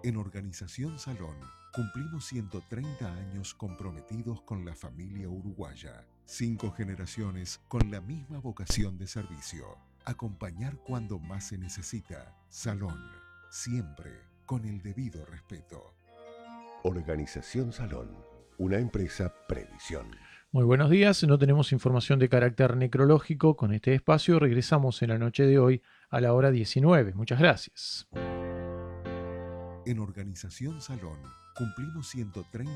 En Organización Salón cumplimos 130 años comprometidos con la familia uruguaya. 5 generaciones con la misma vocación de servicio. Acompañar cuando más se necesita. Salón, siempre con el debido respeto. Organización Salón, una empresa Previsión. Muy buenos días, no tenemos información de carácter necrológico. Con este espacio regresamos en la noche de hoy a la hora 19. Muchas gracias. En Organización Salón cumplimos 130